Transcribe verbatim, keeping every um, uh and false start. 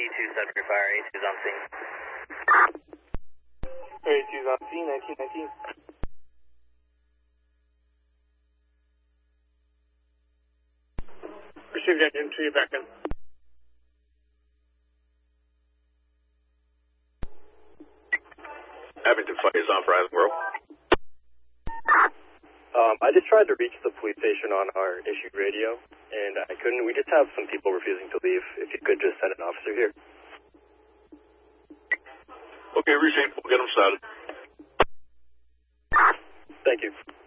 two seven fire, A two's on scene. A two's on scene, nineteen nineteen. Received engine two, back in. Abington Fire is on for Eisenboro. Um, I just tried to reach the police station on our issued radio, and I couldn't. We just have some people refusing to leave. If you could just send an officer here. Okay, received. We'll get them started. Thank you.